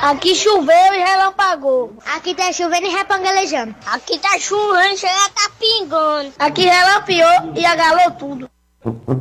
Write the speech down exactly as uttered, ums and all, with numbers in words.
Aqui choveu e relampagou. Aqui tá chovendo e repangalejando. Aqui tá chovendo e chega tá pingando. Aqui relampiou e agalou tudo.